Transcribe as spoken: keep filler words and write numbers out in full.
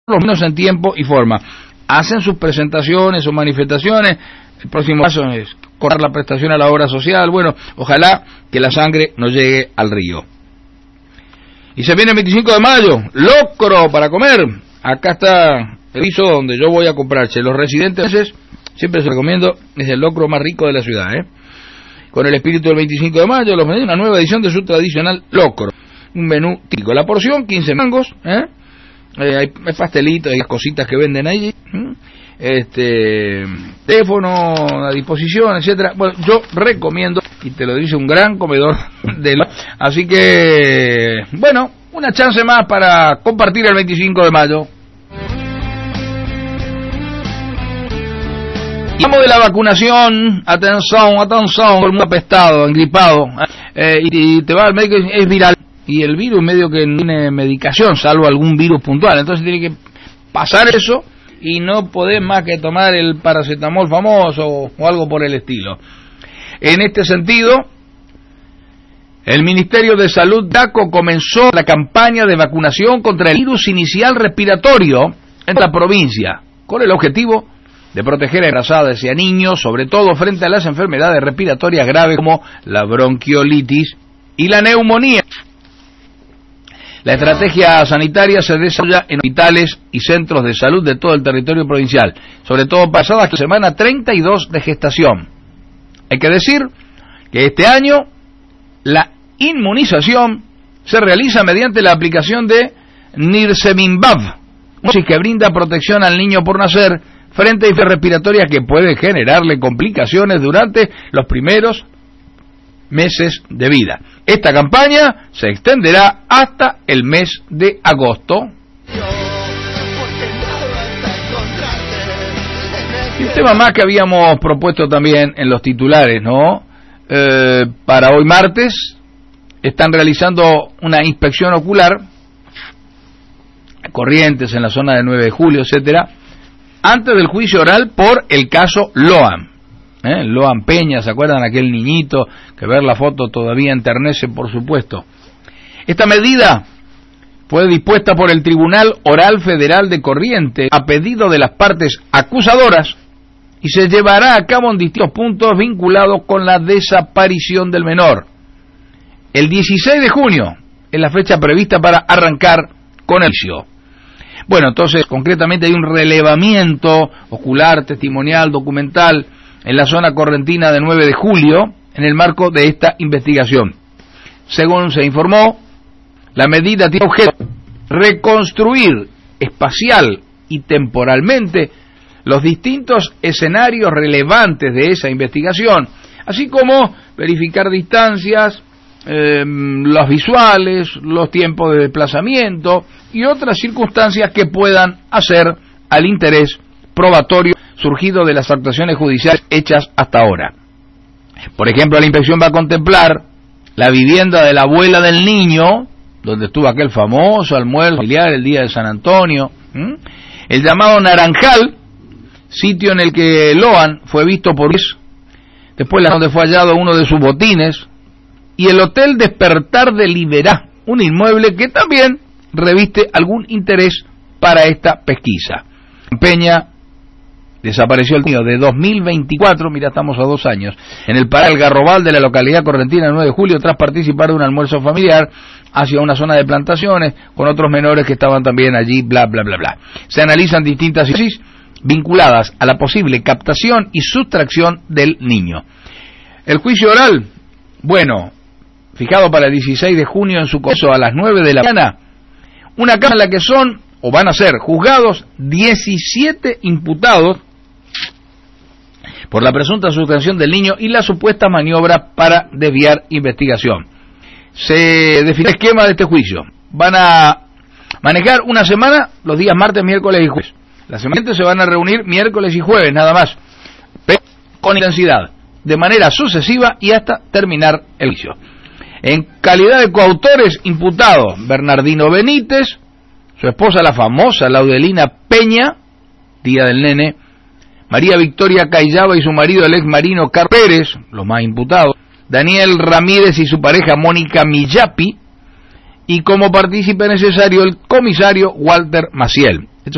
lo menos en tiempo y forma. Hacen sus presentaciones o manifestaciones. El próximo paso es cortar la prestación a la obra social. Bueno, ojalá que la sangre no llegue al río. Y se viene el veinticinco de mayo, locro para comer. Acá está el piso donde yo voy a comprarse. Los residentes, siempre se recomiendo, es el locro más rico de la ciudad, ¿eh? Con el espíritu del veinticinco de mayo, los menús, una nueva edición de su tradicional locro. Un menú típico. La porción, quince mangos, ¿eh? Eh, hay, hay pastelitos, hay cositas que venden ahí, ¿eh? Este, teléfono a disposición, etcétera. Bueno, yo recomiendo, y te lo dice un gran comedor de lo, así que, bueno, una chance más para compartir el veinticinco de mayo. Hablamos de la vacunación, atención, atención, todo el mundo apestado, engripado, eh, y, y te va al médico y es viral, y el virus medio que no tiene medicación, salvo algún virus puntual, entonces tiene que pasar eso, y no podés más que tomar el paracetamol famoso o, o algo por el estilo. En este sentido, el Ministerio de Salud DACO comenzó la campaña de vacunación contra el virus inicial respiratorio en la provincia, con el objetivo de proteger a embarazadas y a niños, sobre todo frente a las enfermedades respiratorias graves como la bronquiolitis y la neumonía. La estrategia sanitaria se desarrolla en hospitales y centros de salud de todo el territorio provincial, sobre todo pasadas la semana treinta y dos de gestación. Hay que decir que este año la inmunización se realiza mediante la aplicación de Nirsevimab, que brinda protección al niño por nacer frente a infecciones respiratorias que pueden generarle complicaciones durante los primeros meses de vida. Esta campaña se extenderá hasta el mes de agosto. Y un tema más que habíamos propuesto también en los titulares, ¿no? Eh, para hoy martes están realizando una inspección ocular, Corrientes en la zona de nueve de julio, etcétera, antes del juicio oral por el caso Loan. ¿Eh? Loan Peña, ¿se acuerdan? Aquel niñito que ver la foto todavía enternece, por supuesto. Esta medida fue dispuesta por el Tribunal Oral Federal de Corrientes a pedido de las partes acusadoras y se llevará a cabo en distintos puntos vinculados con la desaparición del menor. El dieciséis de junio es la fecha prevista para arrancar con el juicio. Bueno, entonces, concretamente hay un relevamiento ocular, testimonial, documental en la zona correntina de nueve de julio, en el marco de esta investigación. Según se informó, la medida tiene objeto reconstruir espacial y temporalmente los distintos escenarios relevantes de esa investigación, así como verificar distancias, eh, los visuales, los tiempos de desplazamiento y otras circunstancias que puedan hacer al interés probatorio surgido de las actuaciones judiciales hechas hasta ahora. Por ejemplo, la inspección va a contemplar la vivienda de la abuela del niño, donde estuvo aquel famoso almuerzo familiar el día de San Antonio, ¿Mm? el llamado Naranjal, sitio en el que Loan fue visto por Luis, después la donde fue hallado uno de sus botines, y el Hotel Despertar de Liberá, un inmueble que también reviste algún interés para esta pesquisa. Peña desapareció el niño de dos mil veinticuatro, mira, estamos a dos años, en el Parque Garrobal de la localidad correntina el nueve de julio, tras participar de un almuerzo familiar hacia una zona de plantaciones con otros menores que estaban también allí, bla, bla, bla, bla. Se analizan distintas hipótesis vinculadas a la posible captación y sustracción del niño. El juicio oral, bueno, fijado para el dieciséis de junio en su curso a las nueve de la mañana, una cama en la que son, o van a ser, juzgados diecisiete imputados por la presunta sustracción del niño y la supuesta maniobra para desviar investigación. Se define el esquema de este juicio. Van a manejar una semana, los días martes, miércoles y jueves. La semana siguiente se van a reunir miércoles y jueves, nada más, pero con intensidad, de manera sucesiva y hasta terminar el juicio. En calidad de coautores imputados, Bernardino Benítez, su esposa la famosa Laudelina Peña, tía del nene, María Victoria Cayaba y su marido el ex marino Carlos Pérez, los más imputados, Daniel Ramírez y su pareja Mónica Millapi, y como partícipe necesario el comisario Walter Maciel.